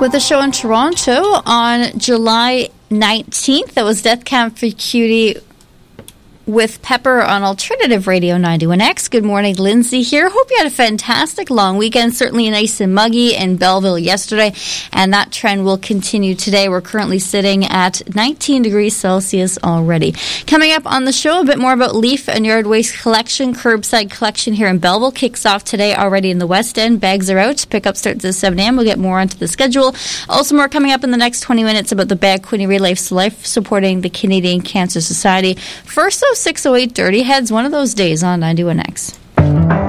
with a show in Toronto on July 19th. That was Death Camp for Cutie with Pepper on Alternative Radio 91X. Good morning, Lindsay here. Hope you had a fantastic long weekend. Certainly nice and muggy in Belleville yesterday, and that trend will continue today. We're currently sitting at 19 degrees Celsius already. Coming up on the show, a bit more about leaf and yard waste collection. Curbside collection here in Belleville kicks off today already in the West End. Bags are out. Pickup starts at 7 a.m. We'll get more onto the schedule. Also more coming up in the next 20 minutes about the Bag Queenie Life to Life supporting the Canadian Cancer Society. First, 608 Dirty Heads, one of those days on 91X.